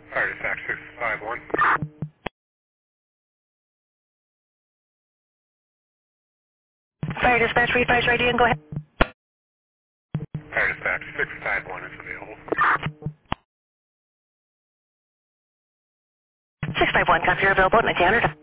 Fire dispatch 651. Fire dispatch, read fire radio and go ahead. Fire dispatch 651 is available. 651, copy, you're available at 1900.